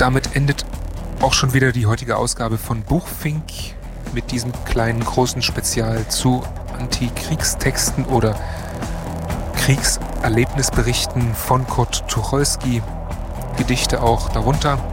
damit endet auch schon wieder die heutige Ausgabe von Buchfink mit diesem kleinen, großen Spezial zu Antikriegstexten oder Kriegserlebnisberichten von Kurt Tucholsky. Gedichte auch darunter.